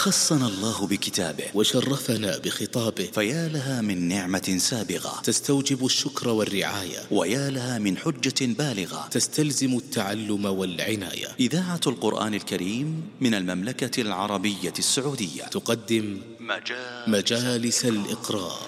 خصنا الله بكتابه وشرفنا بخطابه، فيا لها من نعمة سابغة تستوجب الشكر والرعاية، ويا لها من حجة بالغة تستلزم التعلم والعناية. إذاعة القرآن الكريم من المملكة العربية السعودية تقدم مجالس الإقراء.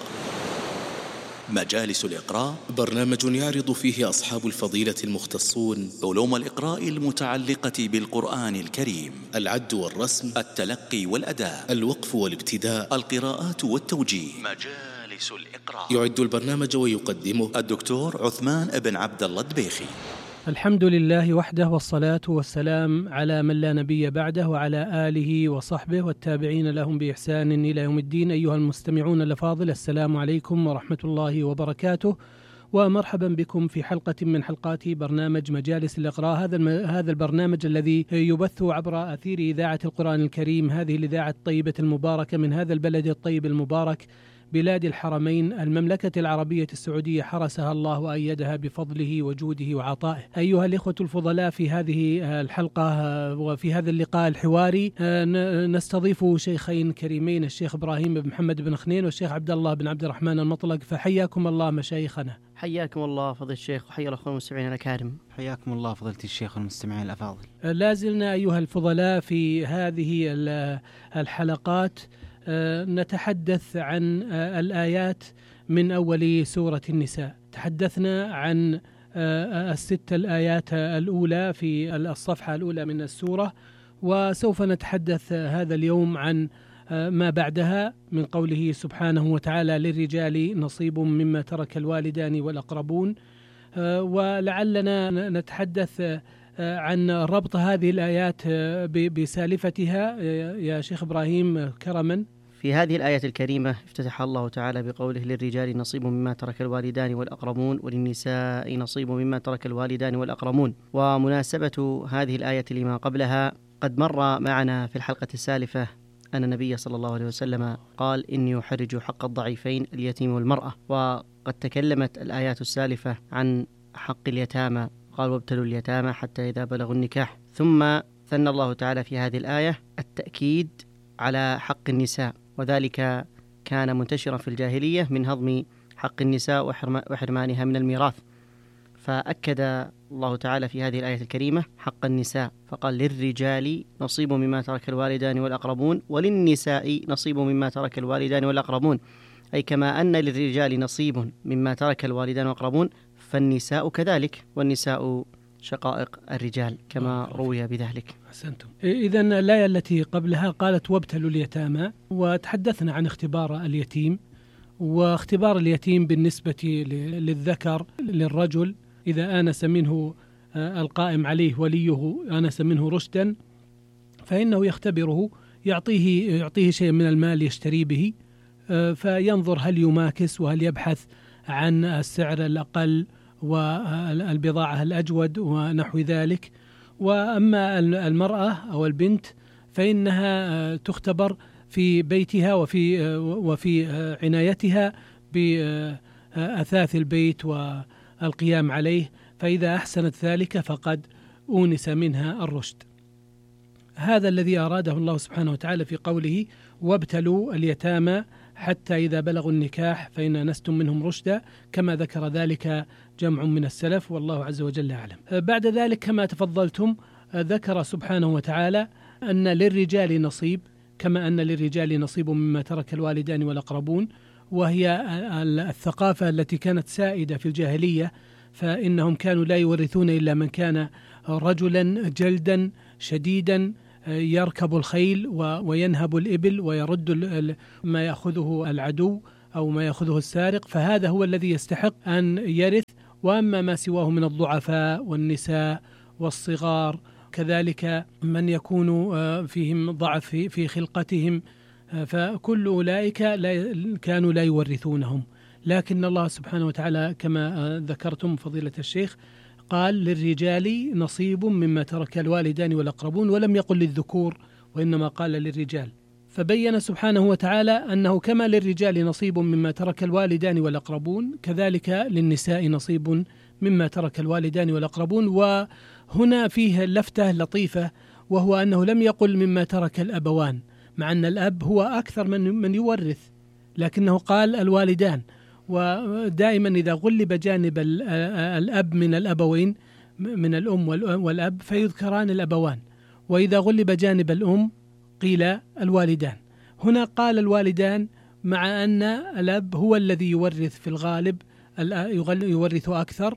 مجالس الإقراء برنامج يعرض فيه أصحاب الفضيلة المختصون علوم الإقراء المتعلقة بالقرآن الكريم: العد والرسم، التلقي والأداء، الوقف والابتداء، القراءات والتوجيه. مجالس الإقراء. يعد البرنامج ويقدمه الدكتور عثمان بن عبد الله الدبيخي. الحمد لله وحده، والصلاة والسلام على من لا نبي بعده، وعلى آله وصحبه والتابعين لهم بإحسان إلى يوم الدين. أيها المستمعون الأفاضل، السلام عليكم ورحمة الله وبركاته، ومرحبا بكم في حلقة من حلقات برنامج مجالس الإقراء. هذا البرنامج الذي يبث عبر أثير إذاعة القرآن الكريم، هذه الإذاعة الطيبة المباركة من هذا البلد الطيب المبارك، بلاد الحرمين، المملكة العربية السعودية، حرسها الله وأيدها بفضله وجوده وعطائه. أيها الإخوة الفضلاء، في هذه الحلقة وفي هذا اللقاء الحواري نستضيف شيخين كريمين، الشيخ إبراهيم بن محمد بن خنين والشيخ عبد الله بن عبد الرحمن المطلق. فحياكم الله مشايخنا. حياكم الله فضيلة الشيخ، وحيا الأخوة المستمعين الأكارم. حياكم الله فضيلة الشيخ والمستمعين الأفاضل. لازلنا أيها الفضلاء في هذه الحلقات نتحدث عن الآيات من أول سورة النساء. تحدثنا عن الست الآيات الأولى في الصفحة الأولى من السورة، وسوف نتحدث هذا اليوم عن ما بعدها من قوله سبحانه وتعالى: للرجال نصيب مما ترك الوالدان والأقربون. ولعلنا نتحدث عن ربط هذه الآيات بسالفتها يا شيخ إبراهيم كرما. في هذه الآية الكريمة افتتح الله تعالى بقوله: للرجال نصيب مما ترك الوالدان والأقربون وللنساء نصيب مما ترك الوالدان والأقربون. ومناسبة هذه الآية لما قبلها: قد مر معنا في الحلقة السالفة أن النبي صلى الله عليه وسلم قال: إني أحرج حق الضعيفين اليتيم والمرأة. وقد تكلمت الآيات السالفة عن حق اليتامى، قال: وابتلوا اليتامى حتى إذا بلغوا النكاح. ثم ثنى الله تعالى في هذه الآية التأكيد على حق النساء، وذلك كان منتشرا في الجاهلية من هضم حق النساء وحرمانها من الميراث، فأكد الله تعالى في هذه الآية الكريمة حق النساء، فقال: للرجال نصيب مما ترك الوالدان والأقربون وللنساء نصيب مما ترك الوالدان والأقربون، أي كما أن للرجال نصيب مما ترك الوالدان والأقربون فالنساء كذلك، والنساء شقائق الرجال كما روي بذلك. أحسنتم. إذن الآية التي قبلها قالت: وابتلوا اليتامى، وتحدثنا عن اختبار اليتيم، واختبار اليتيم بالنسبة للذكر للرجل إذا آنس منه القائم عليه وليه آنس منه رشدا، فإنه يختبره، يعطيه شيء من المال يشتري به، فينظر هل يماكس وهل يبحث عن السعر الأقل والبضاعة الأجود ونحو ذلك. وأما المرأة أو البنت فإنها تختبر في بيتها وفي عنايتها بأثاث البيت والقيام عليه، فإذا أحسنت ذلك فقد أونس منها الرشد. هذا الذي أراده الله سبحانه وتعالى في قوله: وابتلوا اليتامى حتى إذا بلغوا النكاح فإن آنستم منهم رشدا، كما ذكر ذلك جمع من السلف، والله عز وجل أعلم. بعد ذلك كما تفضلتم ذكر سبحانه وتعالى أن للرجال نصيب، كما أن للرجال نصيب مما ترك الوالدان والأقربون، وهي الثقافة التي كانت سائدة في الجاهلية، فإنهم كانوا لا يورثون إلا من كان رجلا جلدا شديدا يركب الخيل وينهب الإبل ويرد ما يأخذه العدو أو ما يأخذه السارق، فهذا هو الذي يستحق أن يرث. وأما ما سواه من الضعفاء والنساء والصغار، كذلك من يكون فيهم ضعف في خلقتهم، فكل أولئك كانوا لا يورثونهم. لكن الله سبحانه وتعالى كما ذكرتم فضيلة الشيخ قال: للرجال نصيب مما ترك الوالدان والأقربون، ولم يقل للذكور وإنما قال للرجال. فبين سبحانه وتعالى أنه كما للرجال نصيب مما ترك الوالدان والأقربون كذلك للنساء نصيب مما ترك الوالدان والأقربون. وهنا فيه لفتة لطيفة، وهو أنه لم يقل مما ترك الأبوان، مع أن الأب هو أكثر من يورث، لكنه قال الوالدان. ودائما إذا غلب جانب الأب من الأبوين من الأم والأب فيذكران الأبوان، وإذا غلب جانب الأم قيل الوالدان. هنا قال الوالدان مع أن الأب هو الذي يورث في الغالب، يورث أكثر،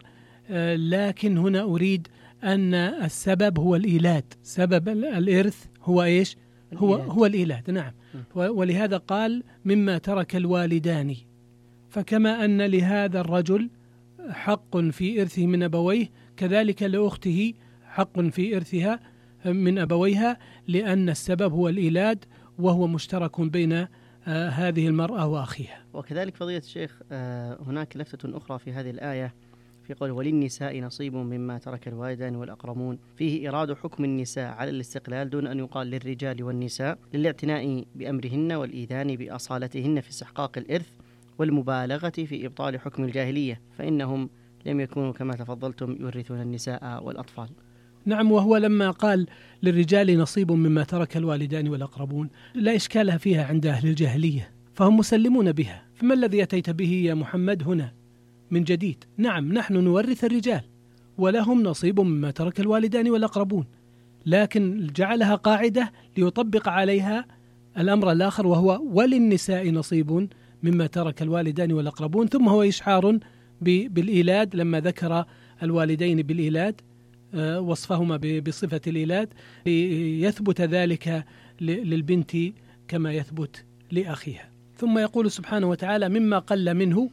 لكن هنا أريد أن السبب هو الإيلاد، سبب الإرث هو إيش؟ هو الإيلاد. نعم. ولهذا قال مما ترك الوالدان. فكما أن لهذا الرجل حق في إرثه من أبويه، كذلك لأخته حق في إرثها من أبويها، لأن السبب هو الإيلاد، وهو مشترك بين هذه المرأة وأخيها. وكذلك فضيلة الشيخ هناك لفتة أخرى في هذه الآية في قول وللنساء نصيب مما ترك الوالدان والأقربون، فيه إرادة حكم النساء على الاستقلال دون أن يقال للرجال والنساء، للاعتناء بأمرهن والإيذان بأصالتهن في استحقاق الإرث والمبالغة في إبطال حكم الجاهلية، فإنهم لم يكونوا كما تفضلتم يورثون النساء والأطفال. نعم. وهو لما قال للرجال نصيب مما ترك الوالدان والأقربون لا إشكال فيها عند أهل الجاهلية، فهم مسلمون بها. فما الذي أتيت به يا محمد هنا من جديد؟ نعم، نحن نورث الرجال ولهم نصيب مما ترك الوالدان والأقربون، لكن جعلها قاعدة ليطبق عليها الأمر الآخر، وهو وللنساء نصيب مما ترك الوالدان والأقربون. ثم هو إشعار بالإيلاد لما ذكر الوالدين بالإيلاد، وصفهما بصفة الإيلاد، ليثبت ذلك للبنت كما يثبت لأخيها. ثم يقول سبحانه وتعالى مما قل منه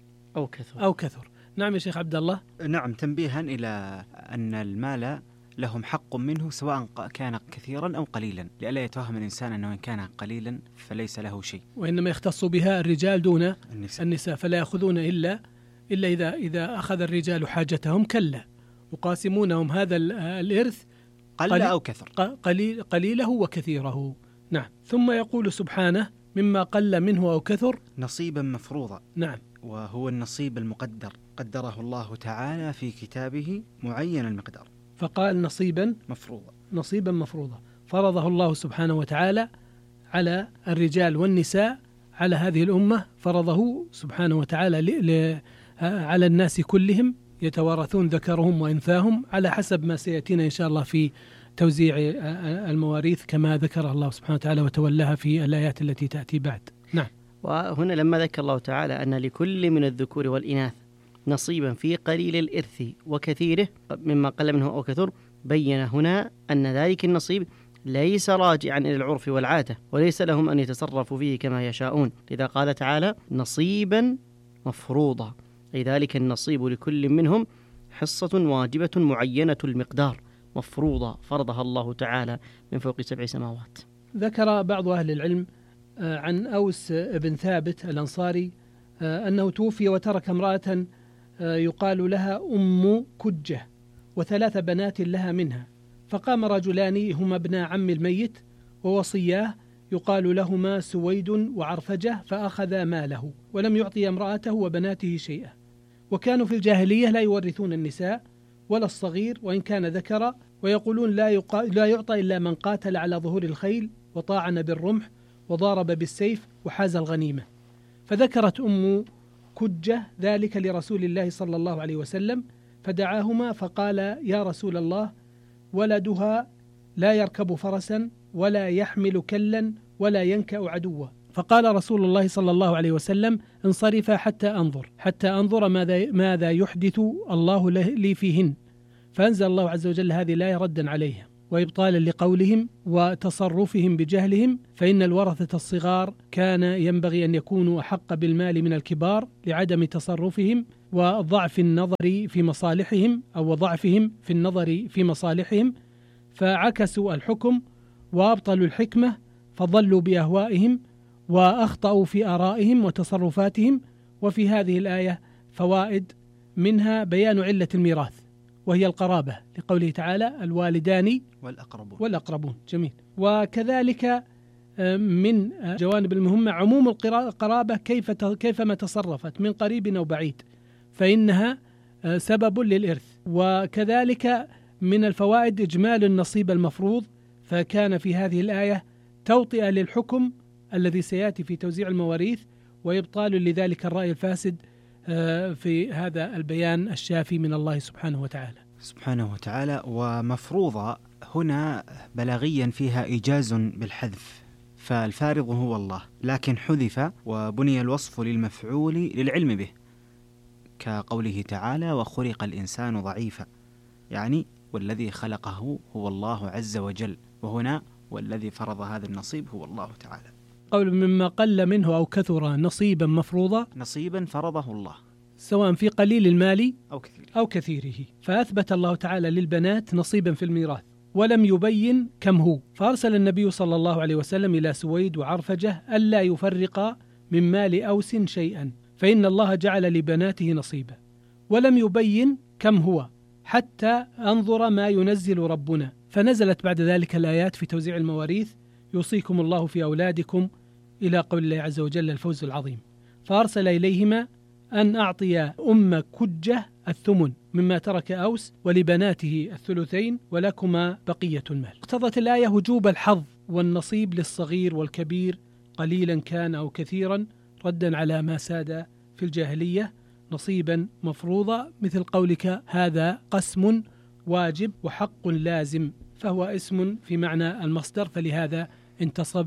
أو كثر. نعم يا شيخ عبد الله. نعم، تنبيها إلى أن المال لهم حق منه سواء كان كثيرا أو قليلا، لئلا يتوهم الإنسان أنه إن كان قليلا فليس له شيء، وإنما يختص بها الرجال دون النساء، فلا يأخذون إلا إذا أخذ الرجال حاجتهم، كلا يقاسمونهم هذا الإرث قل أو كثر، قليله وكثيره. نعم. ثم يقول سبحانه مما قل منه أو كثر نصيبا مفروضا. نعم. وهو النصيب المقدر، قدره الله تعالى في كتابه معين المقدار، فقال نصيبا مفروضا فرضه الله سبحانه وتعالى على الرجال والنساء، على هذه الأمة، فرضه سبحانه وتعالى على الناس كلهم، يتوارثون ذكرهم وإنثاهم على حسب ما سيأتينا إن شاء الله في توزيع المواريث كما ذكر الله سبحانه وتعالى وتولاها في الآيات التي تأتي بعد. نعم. وهنا لما ذكر الله تعالى أن لكل من الذكور والإناث نصيبا في قليل الإرث وكثيره مما قل منه أو كثر، بين هنا أن ذلك النصيب ليس راجعا إلى العرف والعادة، وليس لهم أن يتصرفوا فيه كما يشاءون، لذا قال تعالى نصيبا مفروضا، أي ذلك النصيب لكل منهم حصة واجبة معينة المقدار مفروضة فرضها الله تعالى من فوق 7 سماوات. ذكر بعض أهل العلم عن أوس بن ثابت الأنصاري أنه توفي وترك امرأة يقال لها أم كجة و3 بنات لها منها، فقام رجلان هما ابنا عم الميت ووصياه يقال لهما سويد وعرفجة، فأخذا ماله ولم يعطي امرأته وبناته شيئا. وكانوا في الجاهلية لا يورثون النساء ولا الصغير وإن كان ذكرا، ويقولون لا يعطى إلا من قاتل على ظهور الخيل وطاعن بالرمح وضارب بالسيف وحاز الغنيمة. فذكرت أم كجة ذلك لرسول الله صلى الله عليه وسلم، فدعاهما فقال يا رسول الله ولدها لا يركب فرسا ولا يحمل كلا ولا ينكأ عدوا. فقال رسول الله صلى الله عليه وسلم انصرفا حتى أنظر ماذا يحدث الله لي فيهن. فأنزل الله عز وجل هذه الآية ردا عليهم وإبطالا لقولهم وتصرفهم بجهلهم، فإن الورثة الصغار كان ينبغي أن يكونوا أحق بالمال من الكبار لعدم تصرفهم وضعف النظر في مصالحهم أو وضعفهم في النظر في مصالحهم، فعكسوا الحكم وأبطلوا الحكمة فضلوا بأهوائهم وأخطأوا في آرائهم وتصرفاتهم. وفي هذه الآية فوائد، منها بيان علة الميراث وهي القرابة لقوله تعالى الوالدان والأقربون. جميل. وكذلك من جوانب المهمة عموم القرابة كيفما تصرفت من قريب أو بعيد فإنها سبب للإرث. وكذلك من الفوائد إجمال النصيب المفروض، فكان في هذه الآية توطئة للحكم الذي سيأتي في توزيع المواريث، وإبطال لذلك الرأي الفاسد في هذا البيان الشافي من الله سبحانه وتعالى. ومفروضة هنا بلاغيا فيها إيجاز بالحذف، فالفارض هو الله، لكن حذف وبني الوصف للمفعول للعلم به، كقوله تعالى وخلق الإنسان ضعيفا، يعني والذي خلقه هو الله عز وجل، وهنا والذي فرض هذا النصيب هو الله تعالى. قول مما قل منه أو كثر نصيبا مفروضا، نصيبا فرضه الله سواء في قليل المال أو كثيره. فأثبت الله تعالى للبنات نصيبا في الميراث ولم يبين كم هو، فأرسل النبي صلى الله عليه وسلم إلى سويد وعرفجة ألا يفرق من مال أوس شيئا، فإن الله جعل لبناته نصيبا، ولم يبين كم هو حتى أنظر ما ينزل ربنا. فنزلت بعد ذلك الآيات في توزيع المواريث: يوصيكم الله في أولادكم، إلى قول الله عز وجل الفوز العظيم. فأرسل إليهما أن أعطي أم كجة الثمن مما ترك أوس، ولبناته الثلثين، ولكما بقية المال. اقتضت الآية وجوب الحظ والنصيب للصغير والكبير قليلا كان أو كثيرا، ردا على ما ساد في الجاهلية نصيبا مفروضا، مثل قولك هذا قسم واجب وحق لازم، فهو اسم في معنى المصدر، فلهذا انتصب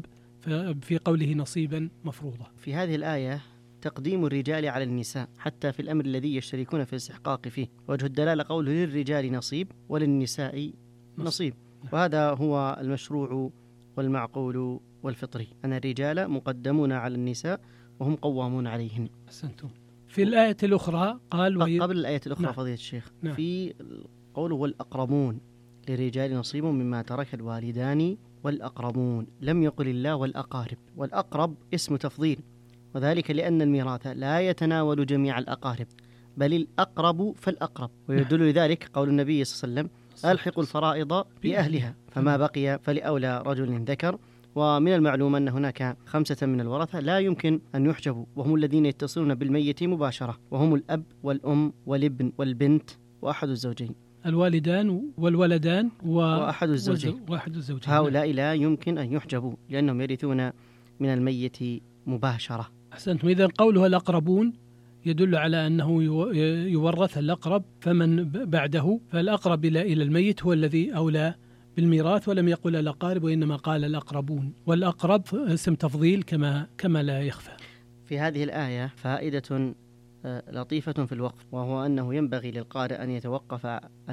في قوله نصيبا مفروضا. في هذه الآية تقديم الرجال على النساء حتى في الأمر الذي يشتركون في الاستحقاق فيه. وجه الدلالة قوله للرجال نصيب وللنساء نصيب، وهذا هو المشروع والمعقول والفطري، أن الرجال مقدمون على النساء وهم قوامون عليهن. أحسنتم. في الآية الأخرى قال قبل الآية الأخرى نعم. فضيلة الشيخ نعم. في قوله والأقربون للرجال نصيب مما ترك الوالدان والأقربون، لم يقل الله والأقارب. والأقرب اسم تفضيل، وذلك لأن الميراث لا يتناول جميع الأقارب بل الأقرب فالأقرب، ويدل لذلك قول النبي صلى الله عليه وسلم ألحقوا الفرائض بأهلها، فما بقي فلأولى رجل ذكر. ومن المعلوم أن هناك 5 من الورثة لا يمكن أن يحجبوا، وهم الذين يتصلون بالميت مباشرة، وهم الأب والأم والابن والبنت وأحد الزوجين، الوالدان والولدان وأحد الزوجين. هؤلاء لا يمكن أن يحجبوا لأنهم يرثون من الميت مباشرة. أحسنتم. إذن قوله الأقربون يدل على أنه يورث الأقرب، فمن بعده فالأقرب إلى الميت هو الذي أولى بالميراث، ولم يقل الأقارب وإنما قال الأقربون، والأقرب اسم تفضيل كما لا يخفى. في هذه الآية فائدة لطيفة في الوقف، وهو أنه ينبغي للقارئ أن يتوقف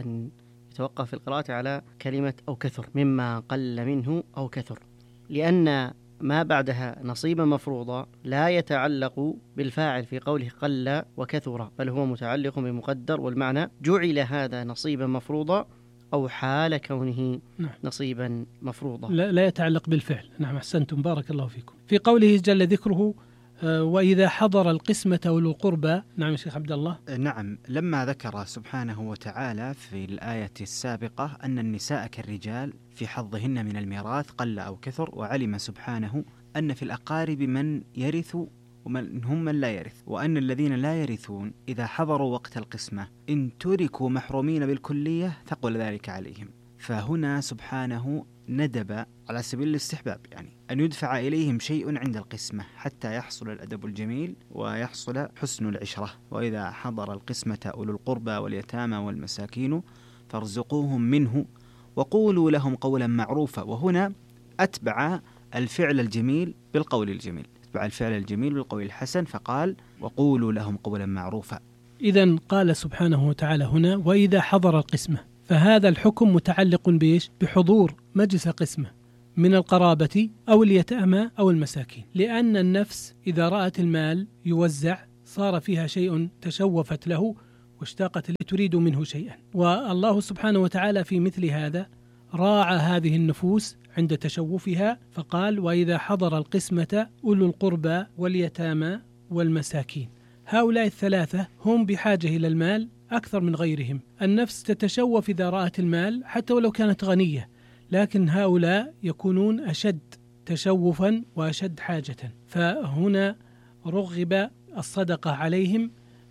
في القراءة على كلمة أو كثر، مما قل منه أو كثر، لأن ما بعدها نصيبا مفروضا لا يتعلق بالفاعل في قوله قل وكثر، بل هو متعلق بمقدر، والمعنى جعل هذا نصيبا مفروضا أو حال كونه نصيبا مفروضا، لا يتعلق بالفعل. نعم، أحسنتم، بارك الله فيكم. في قوله جل ذكره وإذا حضر القسمة أولو القربى. نعم يا شيخ عبد الله. نعم، لما ذكر سبحانه وتعالى في الآية السابقة أن النساء كالرجال في حظهن من الميراث قل أو كثر، وعلم سبحانه أن في الأقارب من يرث ومن هم من لا يرث، وأن الذين لا يرثون إذا حضروا وقت القسمة إن تركوا محرومين بالكلية ثقل ذلك عليهم. فهنا سبحانه ندب على سبيل الاستحباب، يعني أن يدفع إليهم شيء عند القسمة حتى يحصل الأدب الجميل ويحصل حسن العشرة. وإذا حضر القسمة أولو القربى واليتامى والمساكين فارزقوهم منه وقولوا لهم قولا معروفا. وهنا أتبع الفعل الجميل بالقول الجميل، أتبع الفعل الجميل بالقول الحسن، فقال وقولوا لهم قولا معروفا. إذن قال سبحانه وتعالى هنا وإذا حضر القسمة، فهذا الحكم متعلق بحضور مجلس قسمة من القرابة أو اليتامى أو المساكين، لأن النفس إذا رأت المال يوزع صار فيها شيء تشوفت له واشتاقت لتريد منه شيئا، والله سبحانه وتعالى في مثل هذا راعى هذه النفوس عند تشوفها، فقال وإذا حضر القسمة أولو القربى واليتامى والمساكين. هؤلاء الثلاثة هم بحاجة إلى المال أكثر من غيرهم. النفس تتشوف إذا رأت المال حتى ولو كانت غنية، لكن هؤلاء يكونون أشد تشوفا وأشد حاجة، فهنا رغب الصدقة عليهم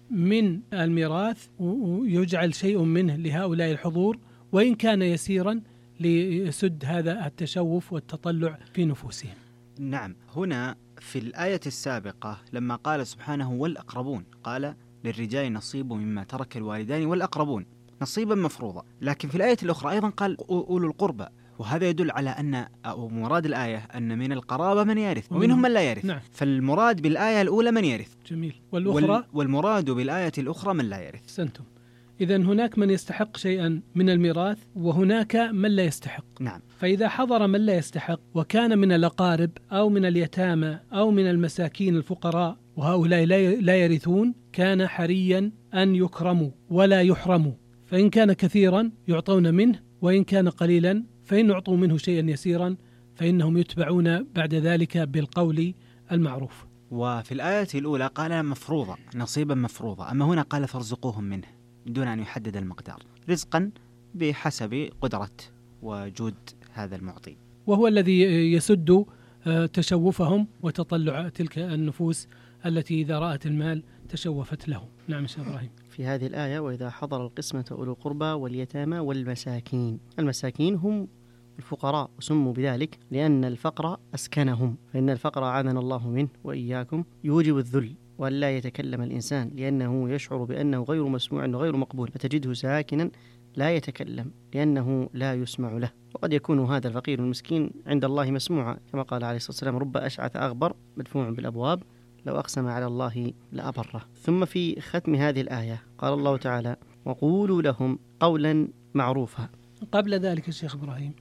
من الميراث ويجعل شيء منه لهؤلاء الحضور، وإن كان يسيرا ليسد هذا التشوف والتطلع في نفوسهم. نعم، هنا في الآية السابقة لما قال سبحانه والأقربون قال للرجال نصيب مما ترك الوالدان والأقربون نصيبا مفروضا، لكن في الآية الأخرى أيضا قال أولو القربى، وهذا يدل على أن أو مراد الآية أن من القرابة من يرث ومنهم من لا يرث. نعم. فالمراد بالآية الأولى من يرث. جميل. والأخرى والمراد بالآية الأخرى من لا يرث. سنتم. إذن هناك من يستحق شيئا من الميراث وهناك من لا يستحق. نعم. فإذا حضر من لا يستحق وكان من الأقارب أو من اليتامى أو من المساكين الفقراء وهؤلاء لا يرثون، كان حريا أن يكرموا ولا يحرموا، فإن كان كثيرا يعطون منه، وإن كان قليلا فإن أعطوا منه شيئا يسيرا فإنهم يتبعون بعد ذلك بالقول المعروف. وفي الآية الأولى قال مفروضة، نصيبا مفروضة، أما هنا قال فارزقوهم منه دون أن يحدد المقدار، رزقا بحسب قدرة وجود هذا المعطي، وهو الذي يسد تشوفهم وتطلع تلك النفوس التي إذا رأت المال تشوفت له. نعم شيخ إبراهيم. في هذه الآية وإذا حضر القسمة أولو القربى واليتامى والمساكين، المساكين هم الفقراء وسموا بذلك لأن الفقر أسكنهم، فإن الفقر أعاذنا الله منه وإياكم يوجب الذل وأن لا يتكلم الإنسان لأنه يشعر بأنه غير مسموع وغير مقبول، فتجده ساكنا لا يتكلم لأنه لا يسمع له. وقد يكون هذا الفقير المسكين عند الله مسموعا، كما قال عليه الصلاة والسلام رب أشعث أغبر مدفوع بالأبواب لو أقسم على الله لأبره. ثم في ختم هذه الآية قال الله تعالى وقولوا لهم قولا معروفا. قبل ذلك الشيخ إبراهيم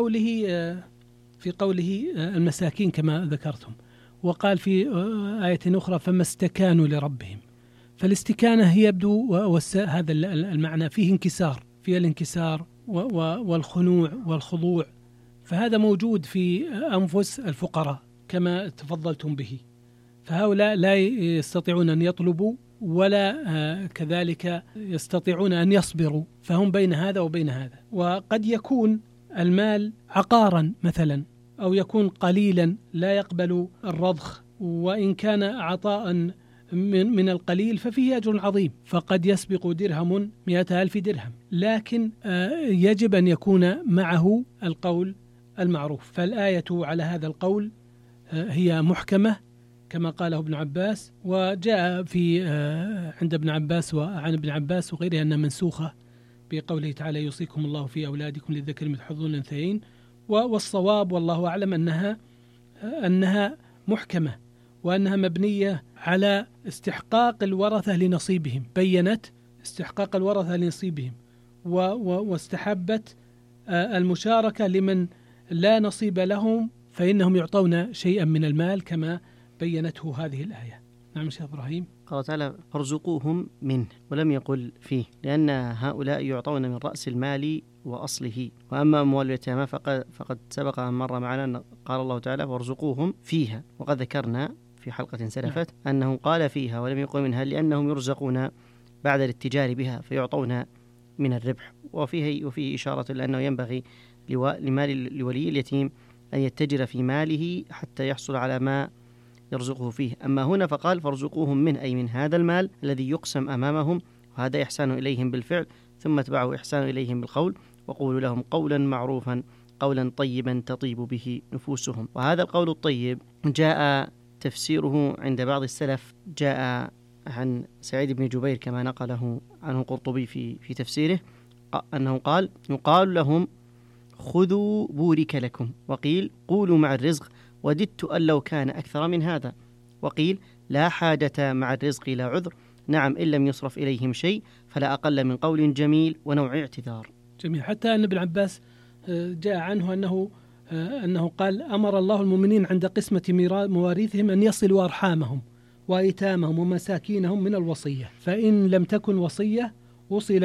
في قوله المساكين كما ذكرتم، وقال في آية أخرى فما استكانوا لربهم، فالاستكانة هي يبدو هذا المعنى فيه انكسار، فيه الانكسار والخنوع والخضوع، فهذا موجود في أنفس الفقراء كما تفضلتم به، فهؤلاء لا يستطيعون أن يطلبوا ولا كذلك يستطيعون أن يصبروا، فهم بين هذا وبين هذا. وقد يكون المال عقارا مثلا، أو يكون قليلا لا يقبل الرضخ، وإن كان عطاء من القليل ففيه أجر عظيم، فقد يسبق درهم 100,000 درهم، لكن يجب أن يكون معه القول المعروف. فالآية على هذا القول هي محكمة كما قاله ابن عباس، وجاء في عند ابن عباس وعن ابن عباس وغيره أنها منسوخة بقوله تعالى يوصيكم الله في أولادكم للذكر مثل حظ الأنثيين، والصواب والله أعلم أنها محكمة وأنها مبنية على استحقاق الورثة لنصيبهم، بيّنت استحقاق الورثة لنصيبهم واستحبت المشاركة لمن لا نصيب لهم فإنهم يعطون شيئا من المال كما بيّنته هذه الآية. نعم شيخ إبراهيم. قال تعالى فارزقوهم منه ولم يقل فيه، لأن هؤلاء يعطون من رأس المال وأصله، وأما أموال اليتامى فقد سبق أن مر معنا أن قال الله تعالى فارزقوهم فيها، وقد ذكرنا في حلقة سلفت أنه قال فيها ولم يقل منها لأنهم يرزقون بعد الاتجار بها فيعطون من الربح، وفيه إشارة لأنه ينبغي لولي اليتيم أن يتجر في ماله حتى يحصل على ما يرزقه فيه. أما هنا فقال فارزقوهم من أي من هذا المال الذي يقسم أمامهم، وهذا إحسان إليهم بالفعل، ثم اتبعوا إحسان إليهم بالقول وقولوا لهم قولا معروفا قولا طيبا تطيب به نفوسهم. وهذا القول الطيب جاء تفسيره عند بعض السلف، جاء عن سعيد بن جبير كما نقله عنه القرطبي في تفسيره أنه قال يقال لهم خذوا بورك لكم، وقيل قولوا مع الرزق وددت أن لو كان أكثر من هذا، وقيل لا حاجة مع الرزق لا عذر، نعم إن لم يصرف إليهم شيء فلا أقل من قول جميل ونوع اعتذار. جميل. حتى أن ابن عباس جاء عنه أنه قال أمر الله المؤمنين عند قسمة مواريثهم أن يصلوا أرحامهم وأيتامهم ومساكينهم من الوصية، فإن لم تكن وصية وصل